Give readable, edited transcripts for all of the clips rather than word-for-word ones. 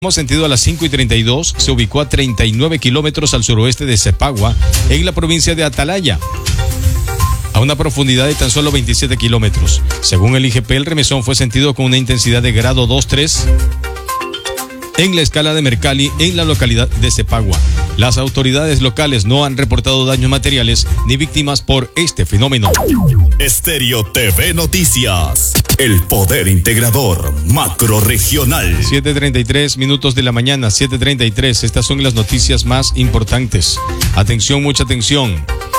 Sentido a las 5:32, se ubicó a 39 kilómetros al suroeste de Cepagua, en la provincia de Atalaya, a una profundidad de tan solo 27 kilómetros. Según el IGP, el remesón fue sentido con una intensidad de grado 2-3 en la escala de Mercalli, en la localidad de Cepagua. Las autoridades locales no han reportado daños materiales ni víctimas por este fenómeno. Estéreo TV Noticias, el poder integrador macrorregional. 7:33 minutos de la mañana, 7:33. Estas son las noticias más importantes. Atención, mucha atención.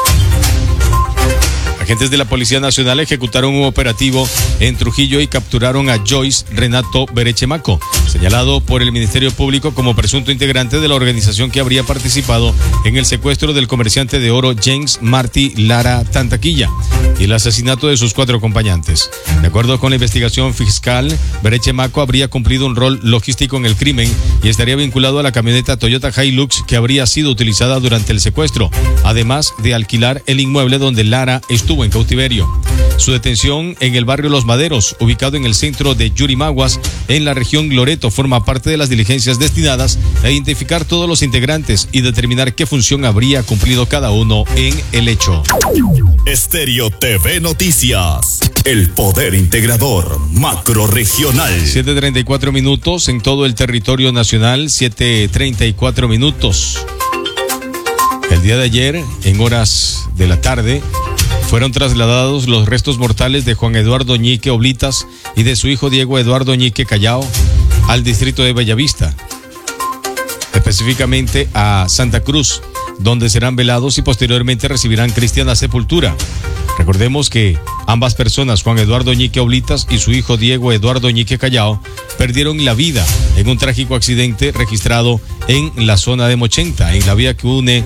Agentes de la Policía Nacional ejecutaron un operativo en Trujillo y capturaron a Joyce Renato Berechemaco, señalado por el Ministerio Público como presunto integrante de la organización que habría participado en el secuestro del comerciante de oro James Martí Lara Tantaquilla y el asesinato de sus 4 acompañantes. De acuerdo con la investigación fiscal, Berechemaco habría cumplido un rol logístico en el crimen y estaría vinculado a la camioneta Toyota Hilux que habría sido utilizada durante el secuestro, además de alquilar el inmueble donde Lara estuvo en cautiverio. Su detención en el barrio Los Maderos, ubicado en el centro de Yurimaguas, en la región Loreto, forma parte de las diligencias destinadas a identificar todos los integrantes y determinar qué función habría cumplido cada uno en el hecho. Estéreo TV Noticias, el poder integrador macrorregional. 7:34 minutos en todo el territorio nacional, 7:34 minutos. El día de ayer, en horas de la tarde, fueron trasladados los restos mortales de Juan Eduardo Ñique Oblitas y de su hijo Diego Eduardo Ñique Callao al distrito de Bellavista, específicamente a Santa Cruz, donde serán velados y posteriormente recibirán cristiana sepultura. Recordemos que ambas personas, Juan Eduardo Ñique Oblitas y su hijo Diego Eduardo Ñique Callao, perdieron la vida en un trágico accidente registrado en la zona de Mochenta, en la vía que une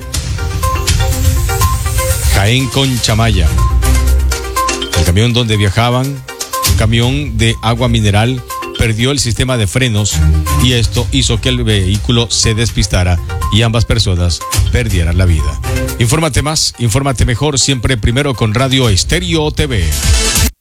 Jaén con Chamaya. El camión donde viajaban, un camión de agua mineral, perdió el sistema de frenos y esto hizo que el vehículo se despistara y ambas personas perdieran la vida. Infórmate más, infórmate mejor, siempre primero con Radio Estéreo TV.